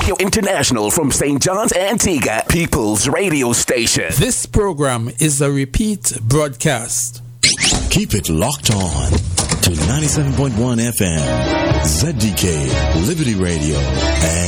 Radio International from St. John's, Antigua, People's Radio Station. This program is a repeat broadcast. Keep it locked on to 97.1 FM, ZDK, Liberty Radio, and